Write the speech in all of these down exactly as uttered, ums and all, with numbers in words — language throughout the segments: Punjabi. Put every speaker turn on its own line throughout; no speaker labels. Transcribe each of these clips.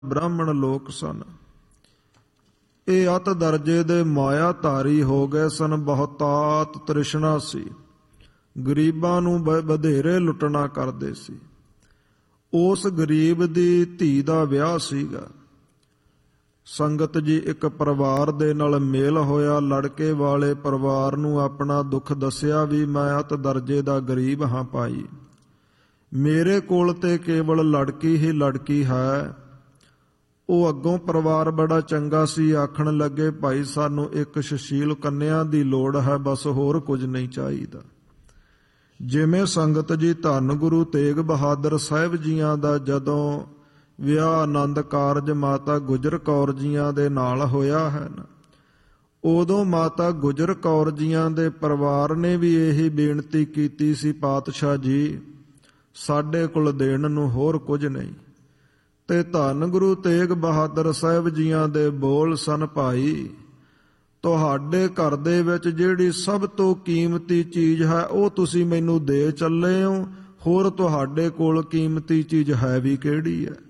ਬ੍ਰਾਹਮਣ ਲੋਕ ਸਨ। ਇਹ ਅਤ ਦਰਜੇ ਦੇ ਮਾਇਆ ਧਾਰੀ ਹੋ ਗਏ ਸਨ। ਬਹੁਤਾਤ ਤ੍ਰਿਸ਼ਨਾ ਸੀ। ਗਰੀਬਾਂ ਨੂੰ ਵਧੇਰੇ ਲੁੱਟਣਾ ਕਰਦੇ ਸੀ। ਉਸ ਗਰੀਬ ਦੀ ਧੀ ਦਾ ਵਿਆਹ ਸੀਗਾ। ਸੰਗਤ ਜੀ, ਇੱਕ ਪਰਿਵਾਰ ਦੇ ਨਾਲ ਮੇਲ ਹੋਇਆ। ਲੜਕੇ ਵਾਲੇ ਪਰਿਵਾਰ ਨੂੰ ਆਪਣਾ ਦੁੱਖ ਦੱਸਿਆ ਵੀ ਮੈਂ ਅਤ ਦਰਜੇ ਦਾ ਗਰੀਬ ਹਾਂ ਭਾਈ, ਮੇਰੇ ਕੋਲ ਤੇ ਕੇਵਲ ਲੜਕੀ ਹੀ ਲੜਕੀ ਹੈ। ਉਹ ਅੱਗੋਂ ਪਰਿਵਾਰ ਬੜਾ ਚੰਗਾ ਸੀ। ਆਖਣ ਲੱਗੇ, ਭਾਈ ਸਾਨੂੰ ਇੱਕ ਸੁਸ਼ੀਲ ਕੰਨਿਆ ਦੀ ਲੋੜ ਹੈ, ਬਸ ਹੋਰ ਕੁਝ ਨਹੀਂ ਚਾਹੀਦਾ। ਜਿਵੇਂ ਸੰਗਤ ਜੀ, ਧੰਨ ਗੁਰੂ ਤੇਗ ਬਹਾਦਰ ਸਾਹਿਬ ਜੀਆਂ ਦਾ ਜਦੋਂ ਵਿਆਹ ਆਨੰਦ ਕਾਰਜ ਮਾਤਾ ਗੁਜਰ ਕੌਰ ਜੀਆਂ ਦੇ ਨਾਲ ਹੋਇਆ ਹੈ ਨਾ, ਉਦੋਂ ਮਾਤਾ ਗੁਜਰ ਕੌਰ ਜੀਆਂ ਦੇ ਪਰਿਵਾਰ ਨੇ ਵੀ ਇਹੀ ਬੇਨਤੀ ਕੀਤੀ ਸੀ, ਪਾਤਸ਼ਾਹ ਜੀ ਸਾਡੇ ਕੋਲ ਦੇਣ ਨੂੰ ਹੋਰ ਕੁਝ ਨਹੀਂ। ਤੇ ਧੰਨ ਗੁਰੂ ਤੇਗ ਬਹਾਦਰ ਸਾਹਿਬ ਜੀਆਂ ਦੇ ਬੋਲ ਸਨ, ਭਾਈ ਤੁਹਾਡੇ ਘਰ ਦੇ ਵਿੱਚ ਜਿਹੜੀ ਸਭ ਤੋਂ ਕੀਮਤੀ ਚੀਜ਼ ਹੈ ਉਹ ਤੁਸੀਂ ਮੈਨੂੰ ਦੇ ਚੱਲੇ ਹੋ, ਹੋਰ ਤੁਹਾਡੇ ਕੋਲ ਕੀਮਤੀ ਚੀਜ਼ ਹੈ ਵੀ ਕਿਹੜੀ ਹੈ?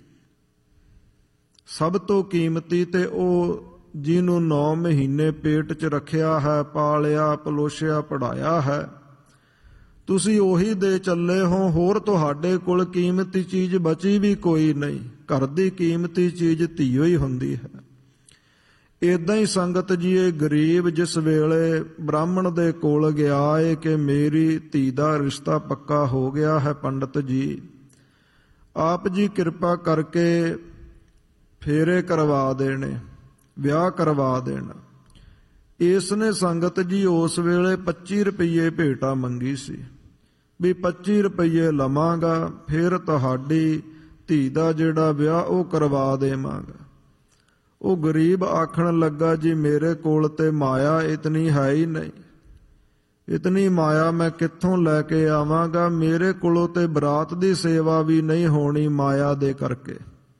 ਸਭ ਤੋਂ ਕੀਮਤੀ ਤੇ ਉਹ ਜਿਹਨੂੰ ਨੌ ਮਹੀਨੇ ਪੇਟ 'ਚ ਰੱਖਿਆ ਹੈ, ਪਾਲਿਆ ਪਲੋਸਿਆ ਪੜ੍ਹਾਇਆ ਹੈ, ਤੁਸੀਂ ਉਹੀ ਦੇ ਚੱਲੇ ਹੋ, ਹੋਰ ਤੁਹਾਡੇ ਕੋਲ ਕੀਮਤੀ ਚੀਜ਼ ਬਚੀ ਵੀ ਕੋਈ ਨਹੀਂ। ਘਰ ਦੀ ਕੀਮਤੀ ਚੀਜ਼ ਧੀਓ ਹੀ ਹੁੰਦੀ ਹੈ। ਏਦਾਂ ਹੀ ਸੰਗਤ ਜੀ, ਇਹ ਗਰੀਬ ਜਿਸ ਵੇਲੇ ਬ੍ਰਾਹਮਣ ਦੇ ਕੋਲ ਗਿਆ ਏ ਕਿ ਮੇਰੀ ਧੀ ਦਾ ਰਿਸ਼ਤਾ ਪੱਕਾ ਹੋ ਗਿਆ ਹੈ, ਪੰਡਤ ਜੀ ਆਪ ਜੀ ਕਿਰਪਾ ਕਰਕੇ ਫੇਰੇ ਕਰਵਾ ਦੇਣੇ, ਵਿਆਹ ਕਰਵਾ ਦੇਣਾ। ਇਸ ਨੇ ਸੰਗਤ ਜੀ ਉਸ ਵੇਲੇ ਪੱਚੀ ਰੁਪਈਏ ਭੇਟਾ ਮੰਗੀ ਸੀ ਵੀ ਪੱਚੀ ਰੁਪਈਏ ਲਵਾਂਗਾ, ਫਿਰ ਤੁਹਾਡੀ ਧੀ ਦਾ ਜਿਹੜਾ ਵਿਆਹ ਉਹ ਕਰਵਾ ਦੇਵਾਂਗਾ। ਉਹ ਗਰੀਬ ਆਖਣ ਲੱਗਾ, ਜੀ ਮੇਰੇ ਕੋਲ ਤੇ ਮਾਇਆ ਇਤਨੀ ਹੈ ਹੀ ਨਹੀਂ, ਇਤਨੀ ਮਾਇਆ ਮੈਂ ਕਿੱਥੋਂ ਲੈ ਕੇ ਆਵਾਂਗਾ, ਮੇਰੇ ਕੋਲੋਂ ਤੇ ਬਰਾਤ ਦੀ ਸੇਵਾ ਵੀ ਨਹੀਂ ਹੋਣੀ ਮਾਇਆ ਦੇ ਕਰਕੇ।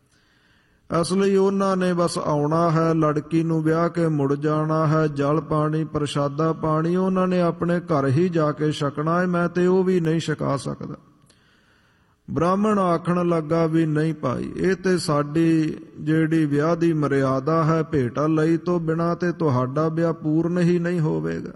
ਇਸ ਲਈ ਉਹਨਾਂ ਨੇ ਬਸ ਆਉਣਾ ਹੈ, ਲੜਕੀ ਨੂੰ ਵਿਆਹ ਕੇ ਮੁੜ ਜਾਣਾ ਹੈ, ਜਲ ਪਾਣੀ ਪ੍ਰਸ਼ਾਦਾ ਪਾਣੀ ਉਹਨਾਂ ਨੇ ਆਪਣੇ ਘਰ ਹੀ ਜਾ ਕੇ ਛਕਣਾ ਹੈ, ਮੈਂ ਤੇ ਉਹ ਵੀ ਨਹੀਂ ਛਕਾ ਸਕਦਾ। ਬ੍ਰਾਹਮਣ ਆਖਣ ਲੱਗਾ ਵੀ ਨਹੀਂ ਭਾਈ, ਇਹ ਤੇ ਸਾਡੀ ਜਿਹੜੀ ਵਿਆਹ ਦੀ ਮਰਿਆਦਾ ਹੈ, ਭੇਟਾ ਲਈ ਤੋਂ ਬਿਨਾਂ ਤੇ ਤੁਹਾਡਾ ਵਿਆਹ ਪੂਰਨ ਹੀ ਨਹੀਂ ਹੋਵੇਗਾ।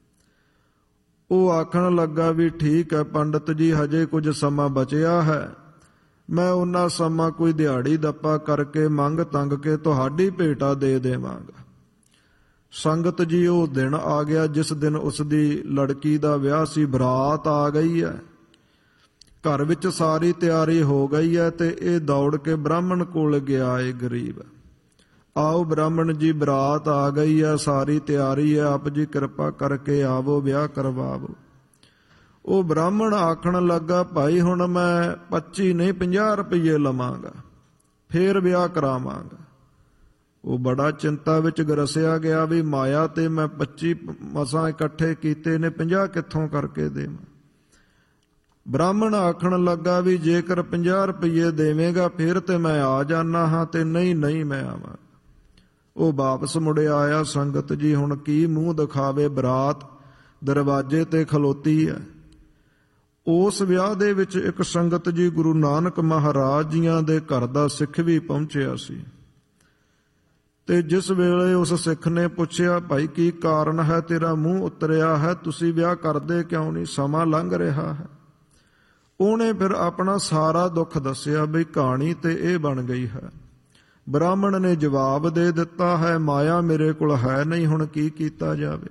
ਉਹ ਆਖਣ ਲੱਗਾ ਵੀ ਠੀਕ ਹੈ ਪੰਡਤ ਜੀ, ਹਜੇ ਕੁਝ ਸਮਾਂ ਬਚਿਆ ਹੈ, ਮੈਂ ਉਹਨਾਂ ਸਮਾਂ ਕੋਈ ਦਿਹਾੜੀ ਦੱਪਾ ਕਰਕੇ ਮੰਗ ਤੰਗ ਕੇ ਤੁਹਾਡੀ ਭੇਟਾ ਦੇ ਦੇਵਾਂਗਾ। ਸੰਗਤ ਜੀ, ਉਹ ਦਿਨ ਆ ਗਿਆ ਜਿਸ ਦਿਨ ਉਸ ਦੀ ਲੜਕੀ ਦਾ ਵਿਆਹ ਸੀ। ਬਰਾਤ ਆ ਗਈ ਹੈ, ਘਰ ਵਿੱਚ ਸਾਰੀ ਤਿਆਰੀ ਹੋ ਗਈ ਹੈ ਤੇ ਇਹ ਦੌੜ ਕੇ ਬ੍ਰਾਹਮਣ ਕੋਲ ਗਿਆ ਏ ਗਰੀਬ। ਆਓ ਬ੍ਰਾਹਮਣ ਜੀ, ਬਰਾਤ ਆ ਗਈ ਹੈ, ਸਾਰੀ ਤਿਆਰੀ ਹੈ, ਆਪ ਜੀ ਕਿਰਪਾ ਕਰਕੇ ਆਵੋ, ਵਿਆਹ ਕਰਵਾਵੋ। ਉਹ ਬ੍ਰਾਹਮਣ ਆਖਣ ਲੱਗਾ, ਭਾਈ ਹੁਣ ਮੈਂ ਪੱਚੀ ਨਹੀਂ ਪੰਜਾਹ ਰੁਪਈਏ ਲਵਾਂਗਾ, ਫੇਰ ਵਿਆਹ ਕਰਾਵਾਂਗਾ। ਉਹ ਬੜਾ ਚਿੰਤਾ ਵਿੱਚ ਗਰਸਿਆ ਗਿਆ ਵੀ ਮਾਇਆ ਤੇ ਮੈਂ ਪੱਚੀ ਮਸਾਂ ਇਕੱਠੇ ਕੀਤੇ ਨੇ, ਪੰਜਾਹ ਕਿੱਥੋਂ ਕਰਕੇ ਦੇਵਾਂ। ਬ੍ਰਾਹਮਣ ਆਖਣ ਲੱਗਾ ਵੀ ਜੇਕਰ ਪੰਜਾਹ ਰੁਪਈਏ ਦੇਵੇਂਗਾ ਫਿਰ ਤੇ ਮੈਂ ਆ ਜਾਣਾ ਹਾਂ, ਤੇ ਨਹੀਂ ਨਹੀਂ ਮੈਂ ਆਵਾਂ। ਉਹ ਵਾਪਸ ਮੁੜਿਆ ਆਇਆ। ਸੰਗਤ ਜੀ, ਹੁਣ ਕੀ ਮੂੰਹ ਦਿਖਾਵੇ, ਬਰਾਤ ਦਰਵਾਜ਼ੇ ਤੇ ਖਲੋਤੀ ਹੈ। ਉਸ ਵਿਆਹ ਦੇ ਵਿੱਚ ਇੱਕ ਸੰਗਤ ਜੀ ਗੁਰੂ ਨਾਨਕ ਮਹਾਰਾਜ ਜੀਆਂ ਦੇ ਘਰ ਦਾ ਸਿੱਖ ਵੀ ਪਹੁੰਚਿਆ ਸੀ। ਤੇ ਜਿਸ ਵੇਲੇ ਉਸ ਸਿੱਖ ਨੇ ਪੁੱਛਿਆ, ਭਾਈ ਕੀ ਕਾਰਨ ਹੈ, ਤੇਰਾ ਮੂੰਹ ਉਤਰਿਆ ਹੈ, ਤੁਸੀਂ ਵਿਆਹ ਕਰਦੇ ਕਿਉਂ ਨਹੀਂ, ਸਮਾਂ ਲੰਘ ਰਿਹਾ ਹੈ। ਉਹਨੇ ਫਿਰ ਆਪਣਾ ਸਾਰਾ ਦੁੱਖ ਦੱਸਿਆ ਵੀ ਕਹਾਣੀ ਤੇ ਇਹ ਬਣ ਗਈ ਹੈ। ਬ੍ਰਾਹਮਣ ਨੇ ਜਵਾਬ ਦੇ ਦਿੱਤਾ ਹੈ, ਮਾਇਆ ਮੇਰੇ ਕੋਲ ਹੈ ਨਹੀਂ, ਹੁਣ ਕੀ ਕੀਤਾ ਜਾਵੇ।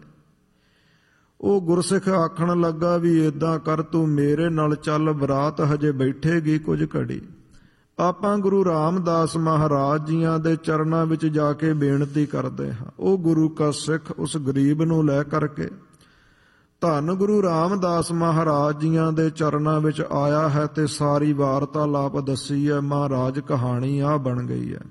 ਉਹ ਗੁਰਸਿੱਖ ਆਖਣ ਲੱਗਾ ਵੀ ਏਦਾਂ ਕਰ, ਤੂੰ ਮੇਰੇ ਨਾਲ ਚੱਲ, ਬਰਾਤ ਹਜੇ ਬੈਠੇਗੀ ਕੁਝ ਘੜੀ, ਆਪਾਂ ਗੁਰੂ ਰਾਮਦਾਸ ਮਹਾਰਾਜ ਜੀਆਂ ਦੇ ਚਰਨਾਂ ਵਿੱਚ ਜਾ ਕੇ ਬੇਨਤੀ ਕਰਦੇ ਹਾਂ। ਉਹ ਗੁਰੂ ਕਾ ਸਿੱਖ ਉਸ ਗਰੀਬ ਨੂੰ ਲੈ ਕਰਕੇ ਧੰਨ ਗੁਰੂ ਰਾਮਦਾਸ ਮਹਾਰਾਜ ਜੀਆਂ ਦੇ ਚਰਨਾਂ ਵਿੱਚ ਆਇਆ ਹੈ ਤੇ ਸਾਰੀ ਵਾਰਤਾਲਾਪ ਦੱਸੀ ਹੈ। ਮਹਾਰਾਜ ਕਹਾਣੀ ਆ ਬਣ ਗਈ ਹੈ।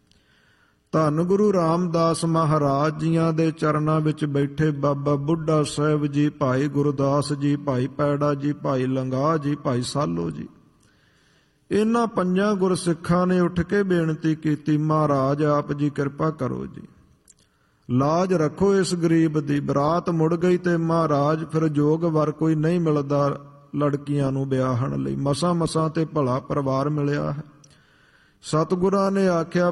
ਧੰਨ ਗੁਰੂ ਰਾਮਦਾਸ ਮਹਾਰਾਜ ਜੀਆਂ ਦੇ ਚਰਨਾਂ ਵਿੱਚ ਬੈਠੇ ਬਾਬਾ ਬੁੱਢਾ ਸਾਹਿਬ ਜੀ, ਭਾਈ ਗੁਰਦਾਸ ਜੀ, ਭਾਈ ਪੈੜਾ ਜੀ, ਭਾਈ ਲੰਗਾ ਜੀ, ਭਾਈ ਸਾਲੋ ਜੀ, ਇਹਨਾਂ ਪੰਜਾਂ ਗੁਰਸਿੱਖਾਂ ਨੇ ਉੱਠ ਕੇ ਬੇਨਤੀ ਕੀਤੀ, ਮਹਾਰਾਜ ਆਪ ਜੀ ਕਿਰਪਾ ਕਰੋ ਜੀ, ਲਾਜ ਰੱਖੋ ਇਸ ਗਰੀਬ ਦੀ। ਬਰਾਤ ਮੁੜ ਗਈ ਤੇ ਮਹਾਰਾਜ ਫਿਰ ਜੋਗ ਵਰ ਕੋਈ ਨਹੀਂ ਮਿਲਦਾ ਲੜਕੀਆਂ ਨੂੰ ਵਿਆਹਣ ਲਈ, ਮਸਾਂ ਮਸਾਂ ਤੇ ਭਲਾ ਪਰਿਵਾਰ ਮਿਲਿਆ ਹੈ। ਸਤਿਗੁਰਾਂ ਨੇ ਆਖਿਆ